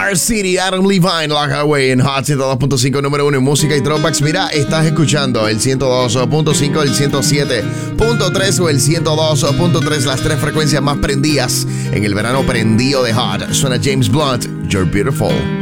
Star City, Adam Levine, Lock Away en Hot 102.5, número 1 en música y throwbacks. Mira, estás escuchando el 102.5, el 107.3 o el 102.3, las tres frecuencias más prendidas en el verano prendido de Hot. Suena James Blunt, You're Beautiful.